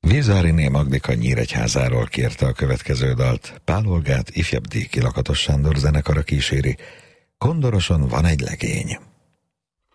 Vizáriné Magdika Nyíregyházáról kérte a következő dalt. Pál Olgát ifjabb díjki Lakatos Sándor zenekara kíséri. Kondoroson van egy legény.